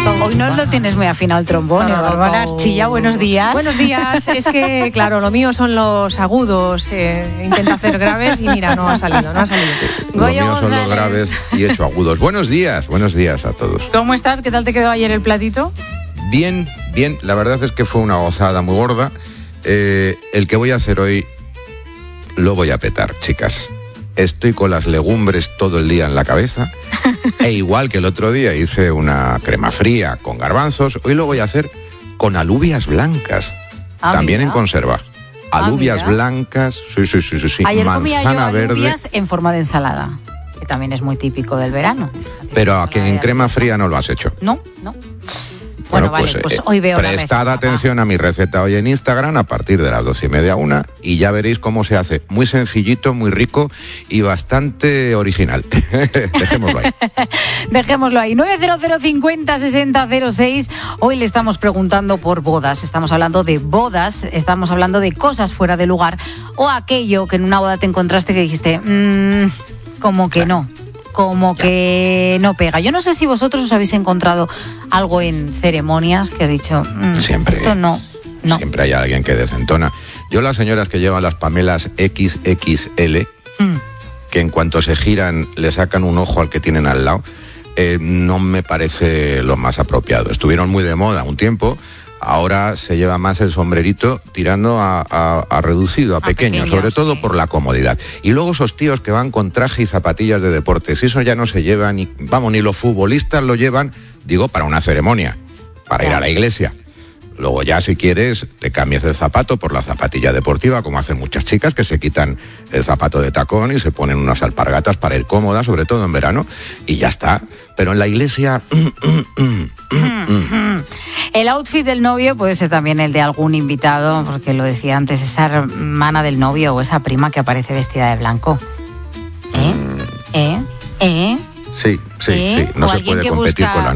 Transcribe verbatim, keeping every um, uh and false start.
Hoy no lo tienes muy afinado el trombón, Bárbara Archilla, buenos días. Buenos días, es que, claro, lo mío son los agudos, eh, intenta hacer graves y mira, no ha salido, no ha salido. Lo mío son los graves y he hecho agudos. Buenos días, buenos días a todos. ¿Cómo estás? ¿Qué tal te quedó ayer el platito? Bien, bien, la verdad es que fue una gozada muy gorda. Eh, el que voy a hacer hoy lo voy a petar, chicas. Estoy con las legumbres todo el día en la cabeza. E igual que el otro día hice una crema fría con garbanzos, hoy lo voy a hacer con alubias blancas. Ah, también mira. En conserva. Alubias ah, blancas, sí, sí, sí, sí, sí. Ayer manzana comía yo verde. Alubias en forma de ensalada, que también es muy típico del verano. Pero a que en crema fría no lo has hecho. No, no. Bueno, bueno, pues, vale, pues eh, hoy veo prestad la atención a mi receta hoy en Instagram a partir de las doce y media una y ya veréis cómo se hace. Muy sencillito, muy rico y bastante original. Dejémoslo ahí. Dejémoslo ahí. nueve cero cero cincuenta sesenta cero seis. Hoy le estamos preguntando por bodas. Estamos hablando de bodas, estamos hablando de cosas fuera de lugar o aquello que en una boda te encontraste que dijiste, mmm, como que no. Como que no pega. Yo no sé si vosotros os habéis encontrado algo en ceremonias que has dicho, mmm, siempre, esto no, no. Siempre hay alguien que desentona. Yo las señoras que llevan las pamelas equis equis ele, mm. que en cuanto se giran le sacan un ojo al que tienen al lado, eh, no me parece lo más apropiado. Estuvieron muy de moda un tiempo. Ahora se lleva más el sombrerito tirando a, a, a reducido, a, a pequeño, pequeño, sobre todo sí. por la comodidad. Y luego esos tíos que van con traje y zapatillas de deportes, eso ya no se lleva ni, vamos, ni los futbolistas lo llevan, digo, para una ceremonia, para ir a la iglesia. Luego ya, si quieres, te cambias el zapato por la zapatilla deportiva, como hacen muchas chicas que se quitan el zapato de tacón y se ponen unas alpargatas para ir cómodas, sobre todo en verano, y ya está. Pero en la iglesia... El outfit del novio puede ser también el de algún invitado, porque lo decía antes, esa hermana del novio o esa prima que aparece vestida de blanco. ¿Eh? ¿Eh? ¿Eh? Sí, sí, ¿Eh? sí. No o se puede competir busca... con la